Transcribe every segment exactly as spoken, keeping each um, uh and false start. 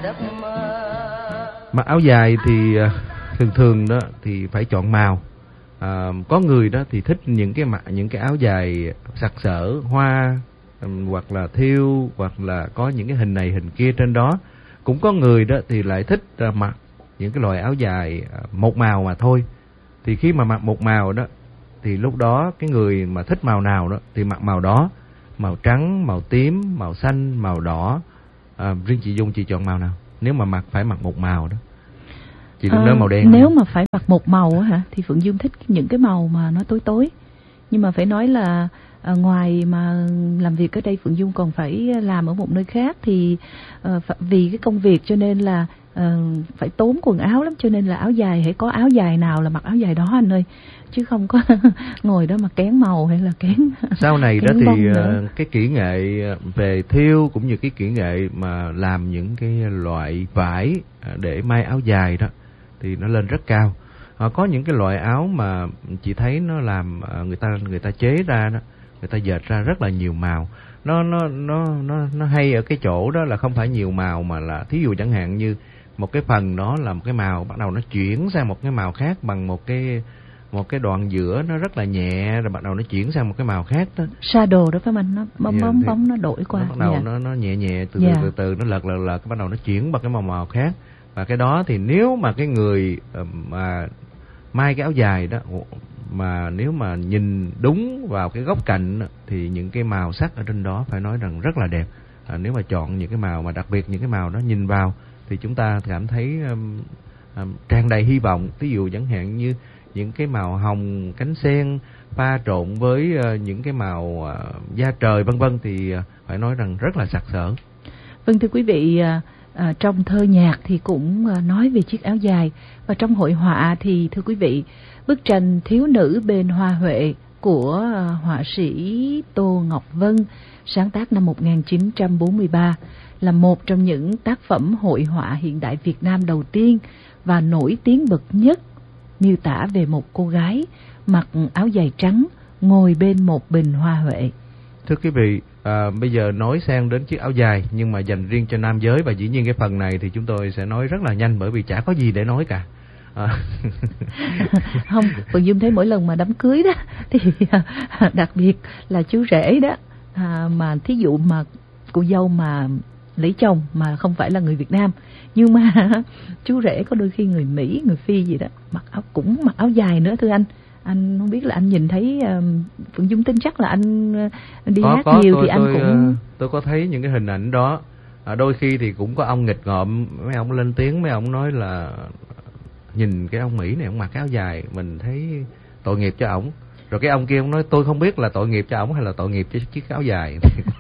Mặc áo dài thì thường thường đó thì phải chọn màu. À, có người đó thì thích những cái mặc những cái áo dài sặc sỡ hoa, um, hoặc là thêu, hoặc là có những cái hình này hình kia trên đó. Cũng có người đó thì lại thích uh, mặc những cái loại áo dài uh, một màu mà thôi. Thì khi mà mặc một màu đó thì lúc đó cái người mà thích màu nào đó thì mặc màu đó, màu trắng, màu tím, màu xanh, màu đỏ. À, riêng chị Dung, chị chọn màu nào? Nếu mà mặc phải mặc một màu đó. Chị đừng à, nói màu đen. Nếu mà phải mặc một màu hả thì Phượng Dung thích những cái màu mà nó tối tối. Nhưng mà phải nói là à, ngoài mà làm việc ở đây Phượng Dung còn phải làm ở một nơi khác thì à, vì cái công việc cho nên là à, phải tốn quần áo lắm, cho nên là áo dài hãy có áo dài nào là mặc áo dài đó anh ơi, chứ không có ngồi đó mà kén màu hay là kén. Sau này đó thì cái kỹ nghệ về thêu cũng như cái kỹ nghệ mà làm những cái loại vải để may áo dài đó thì nó lên rất cao. À, có những cái loại áo mà chị thấy nó làm người ta người ta chế ra đó, người ta dệt ra rất là nhiều màu. Nó nó nó nó nó hay ở cái chỗ đó là không phải nhiều màu mà là thí dụ chẳng hạn như một cái phần đó là một cái màu, bắt đầu nó chuyển sang một cái màu khác bằng một cái một cái đoạn giữa nó rất là nhẹ, rồi bắt đầu nó chuyển sang một cái màu khác đó. Shadow đó phải không? Nó bóng yeah, bóng bóng nó đổi qua. Nó bắt đầu yeah. nó nó nhẹ nhẹ từ yeah. từ từ từ nó lật lật lật, bắt đầu nó chuyển bằng cái màu màu khác. Và cái đó thì nếu mà cái người mà may cái áo dài đó mà nếu mà nhìn đúng vào cái góc cạnh đó, thì những cái màu sắc ở trên đó phải nói rằng rất là đẹp. À, nếu mà chọn những cái màu mà đặc biệt những cái màu đó nhìn vào thì chúng ta cảm thấy um, um, tràn đầy hy vọng. Ví dụ chẳng hạn như những cái màu hồng cánh sen pha trộn với uh, những cái màu uh, da trời vân vân thì uh, phải nói rằng rất là sặc sỡ. Vâng, thưa quý vị, uh, uh, trong thơ nhạc thì cũng uh, nói về chiếc áo dài, và trong hội họa thì thưa quý vị, bức tranh Thiếu nữ bên hoa huệ của uh, họa sĩ Tô Ngọc Vân sáng tác năm một nghìn chín trăm bốn mươi ba là một trong những tác phẩm hội họa hiện đại Việt Nam đầu tiên và nổi tiếng bậc nhất, miêu tả về một cô gái mặc áo dài trắng ngồi bên một bình hoa huệ. Thưa quý vị, à, bây giờ nói sang đến chiếc áo dài nhưng mà dành riêng cho nam giới, và dĩ nhiên cái phần này thì chúng tôi sẽ nói rất là nhanh bởi vì chả có gì để nói cả. À. Không, Phượng Dung thấy mỗi lần mà đám cưới đó thì đặc biệt là chú rể đó, à, mà thí dụ mà cô dâu mà lấy chồng mà không phải là người Việt Nam, nhưng mà chú rể có đôi khi người Mỹ, người Phi gì đó mặc áo cũng mặc áo dài nữa thưa anh. Anh không biết là anh nhìn thấy uh, Phượng Dung tin chắc là anh uh, đi có, hát có, nhiều tôi, thì anh tôi, cũng tôi có thấy những cái hình ảnh đó. À, đôi khi thì cũng có ông nghịch ngợm, mấy ông lên tiếng, mấy ông nói là nhìn cái ông Mỹ này ông mặc áo dài mình thấy tội nghiệp cho ổng. Rồi cái ông kia ông nói tôi không biết là tội nghiệp cho ổng hay là tội nghiệp cho chiếc áo dài.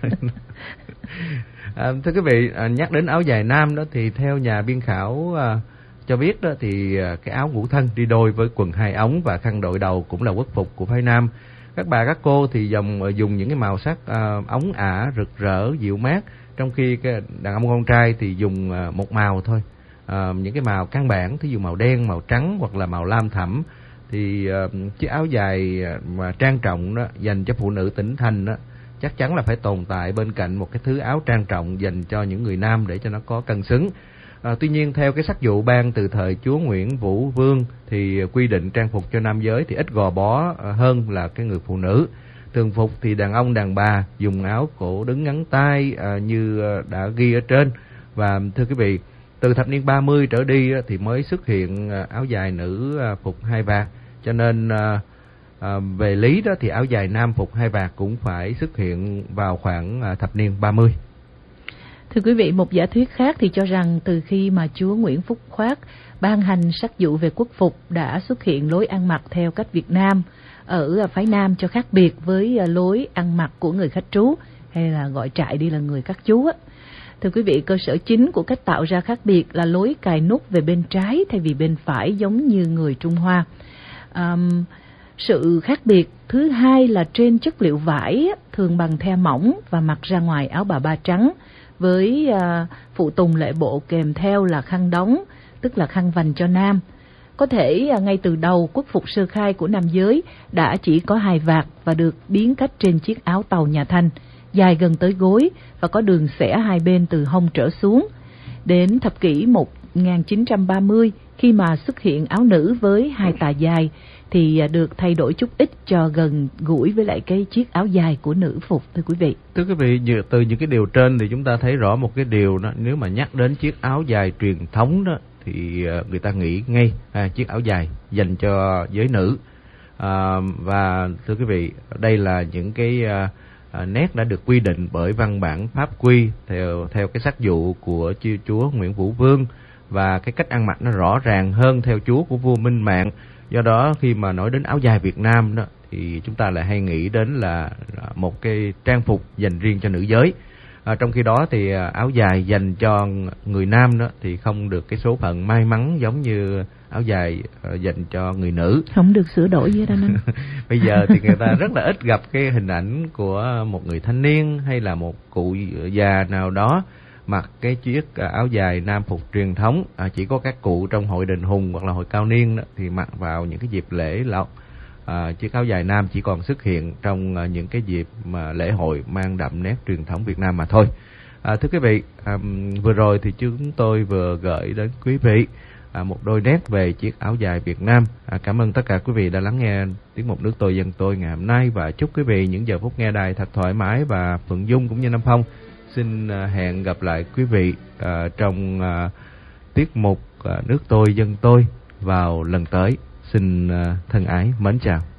À, thưa quý vị, à, nhắc đến áo dài nam đó thì theo nhà biên khảo à, cho biết đó thì à, cái áo ngủ thân đi đôi với quần hai ống và khăn đội đầu cũng là quốc phục của phái nam. Các bà các cô thì dòng dùng những cái màu sắc à, ống ả rực rỡ dịu mát, trong khi cái đàn ông con trai thì dùng à, một màu thôi. À, những cái màu căn bản, thí dụ màu đen, màu trắng hoặc là màu lam thẫm. Thì uh, chiếc áo dài mà trang trọng đó dành cho phụ nữ tỉnh thành đó chắc chắn là phải tồn tại bên cạnh một cái thứ áo trang trọng dành cho những người nam để cho nó có cân xứng. À, tuy nhiên theo cái sắc dụ ban từ thời chúa Nguyễn Vũ Vương thì quy định trang phục cho nam giới thì ít gò bó hơn là cái người phụ nữ. Thường phục thì đàn ông đàn bà dùng áo cổ đứng ngắn tay à, như đã ghi ở trên. Và thưa quý vị, từ thập niên ba mươi trở đi thì mới xuất hiện áo dài nữ phục hai vạt. Cho nên à, về lý đó thì áo dài nam phục hai vạt cũng phải xuất hiện vào khoảng à, thập niên ba mươi. Thưa quý vị, một giả thuyết khác thì cho rằng từ khi mà chúa Nguyễn Phúc Khoác ban hành sắc dụ về quốc phục đã xuất hiện lối ăn mặc theo cách Việt Nam ở phái nam cho khác biệt với lối ăn mặc của người khách trú, hay là gọi trại đi là người các chú á. Thưa quý vị, cơ sở chính của cách tạo ra khác biệt là lối cài nút về bên trái thay vì bên phải giống như người Trung Hoa. Um, sự khác biệt thứ hai là trên chất liệu vải thường bằng the mỏng và mặc ra ngoài áo bà ba trắng với uh, phụ tùng lệ bộ kèm theo là khăn đóng, tức là khăn vành cho nam. Có thể uh, ngay từ đầu quốc phục sơ khai của nam giới đã chỉ có hai vạt và được biến cách trên chiếc áo tàu nhà Thanh, dài gần tới gối và có đường xẻ hai bên từ hông trở xuống. Đến thập kỷ một nghìn chín trăm ba mươi, khi mà xuất hiện áo nữ với hai tà dài thì được thay đổi chút ít cho gần gũi với lại cái chiếc áo dài của nữ phục, thưa quý vị. Thưa quý vị, từ những cái điều trên thì chúng ta thấy rõ một cái điều đó, nếu mà nhắc đến chiếc áo dài truyền thống đó thì người ta nghĩ ngay à, chiếc áo dài dành cho giới nữ. À, và thưa quý vị, đây là những cái à, à, nét đã được quy định bởi văn bản pháp quy theo theo cái sắc dụ của chúa Nguyễn Vũ Vương, và cái cách ăn mặc nó rõ ràng hơn theo chúa của vua Minh Mạng. Do đó khi mà nói đến áo dài Việt Nam đó thì chúng ta lại hay nghĩ đến là một cái trang phục dành riêng cho nữ giới. À, trong khi đó thì áo dài dành cho người nam đó thì không được cái số phận may mắn giống như áo dài uh, dành cho người nữ. Không được sửa đổi gì đó nên. Bây giờ thì người ta rất là ít gặp cái hình ảnh của một người thanh niên hay là một cụ già nào đó mặc cái chiếc áo dài nam phục truyền thống. À, chỉ có các cụ trong hội đền Hùng hoặc là hội cao niên đó, thì mặc vào những cái dịp lễ lộc. À, chiếc áo dài nam chỉ còn xuất hiện trong à, những cái dịp mà lễ hội mang đậm nét truyền thống Việt Nam mà thôi. À, thưa quý vị, à, vừa rồi thì chúng tôi vừa gửi đến quý vị à, một đôi nét về chiếc áo dài Việt Nam. À, cảm ơn tất cả quý vị đã lắng nghe tiết mục Nước Tôi Dân Tôi ngày hôm nay, và chúc quý vị những giờ phút nghe đài thật thoải mái. Và Phượng Dung cũng như Nam Phong xin à, hẹn gặp lại quý vị à, trong à, tiết mục à, Nước Tôi Dân Tôi vào lần tới. Xin uh, thân ái mến chào.